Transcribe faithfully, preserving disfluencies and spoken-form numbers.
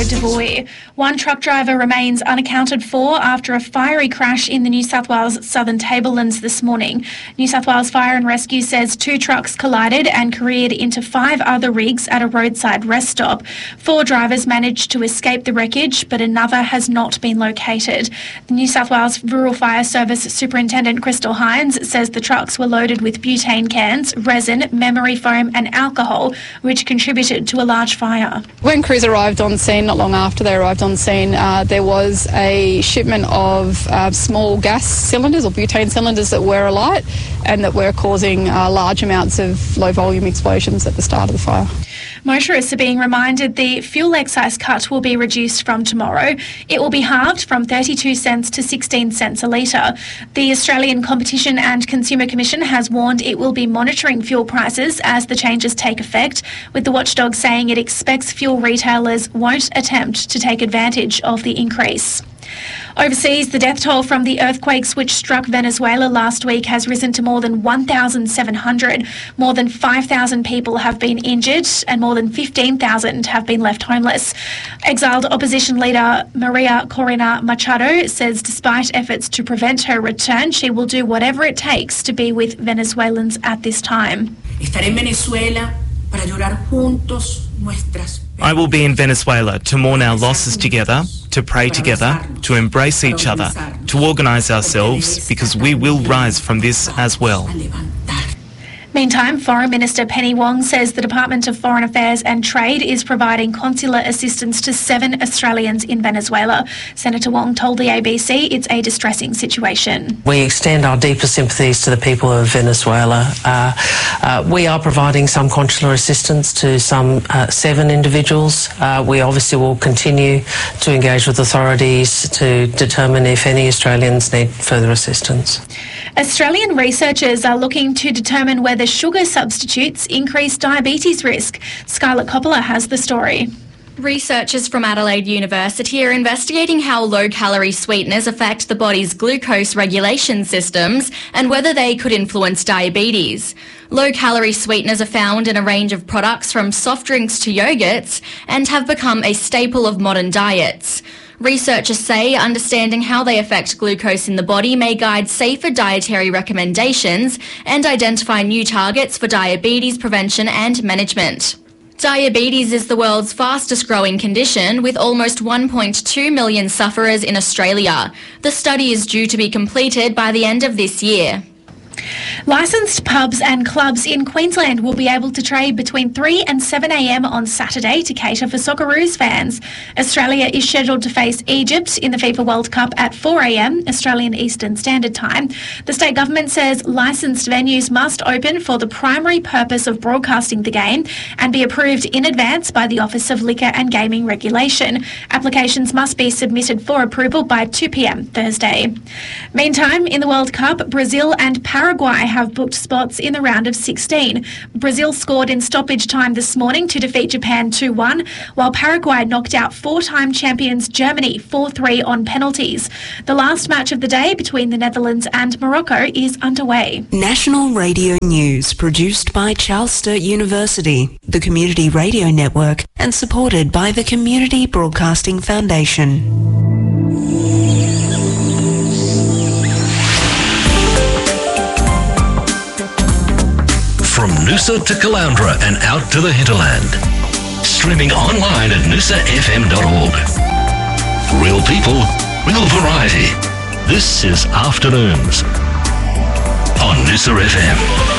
Road to Voi. One truck driver remains unaccounted for after a fiery crash in the New South Wales Southern Tablelands this morning. New South Wales Fire and Rescue says two trucks collided and careered into five other rigs at a roadside rest stop. Four drivers managed to escape the wreckage, but another has not been located. The New South Wales Rural Fire Service Superintendent Crystal Hines says the trucks were loaded with butane cans, resin, memory foam and alcohol, which contributed to a large fire. When crews arrived on scene, not long after they arrived on scene, uh, there was a shipment of uh, small gas cylinders or butane cylinders that were alight and that were causing uh, large amounts of low volume explosions at the start of the fire. Motorists are being reminded the fuel excise cut will be reduced from tomorrow. It will be halved from thirty-two cents to sixteen cents a litre. The Australian Competition and Consumer Commission has warned it will be monitoring fuel prices as the changes take effect, with the watchdog saying it expects fuel retailers won't attempt to take advantage of the increase. Overseas, the death toll from the earthquakes which struck Venezuela last week has risen to more than one thousand seven hundred. More than five thousand people have been injured and more than fifteen thousand have been left homeless. Exiled opposition leader Maria Corina Machado says despite efforts to prevent her return, she will do whatever it takes to be with Venezuelans at this time. Estaré en Venezuela para llorar juntos nuestras. I will be in Venezuela to mourn our losses together, to pray together, to embrace each other, to organise ourselves, because we will rise from this as well. Meantime, Foreign Minister Penny Wong says the Department of Foreign Affairs and Trade is providing consular assistance to seven Australians in Venezuela. Senator Wong told the A B C it's a distressing situation. We extend our deepest sympathies to the people of Venezuela. Uh, uh, we are providing some consular assistance to some uh, seven individuals. Uh, we obviously will continue to engage with authorities to determine if any Australians need further assistance. Australian researchers are looking to determine whether sugar substitutes increase diabetes risk. Scarlett Coppola has the story. Researchers from Adelaide University are investigating how low-calorie sweeteners affect the body's glucose regulation systems and whether they could influence diabetes. Low-calorie sweeteners are found in a range of products from soft drinks to yogurts and have become a staple of modern diets. Researchers say understanding how they affect glucose in the body may guide safer dietary recommendations and identify new targets for diabetes prevention and management. Diabetes is the world's fastest growing condition, with almost one point two million sufferers in Australia. The study is due to be completed by the end of this year. Licensed pubs and clubs in Queensland will be able to trade between three and seven a m on Saturday to cater for Socceroos fans. Australia is scheduled to face Egypt in the FIFA World Cup at four a m Australian Eastern Standard Time. The state government says licensed venues must open for the primary purpose of broadcasting the game and be approved in advance by the Office of Liquor and Gaming Regulation. Applications must be submitted for approval by two p m Thursday. Meantime, in the World Cup, Brazil and Paraguay have booked spots in the round of sixteen. Brazil scored in stoppage time this morning to defeat Japan two one, while Paraguay knocked out four-time champions Germany four three on penalties. The last match of the day between the Netherlands and Morocco is underway. National Radio News, produced by Charles Sturt University, the Community Radio Network, and supported by the Community Broadcasting Foundation. From Noosa to Caloundra and out to the hinterland. Streaming online at noosa f m dot org. Real people, real variety. This is Afternoons on Noosa F M.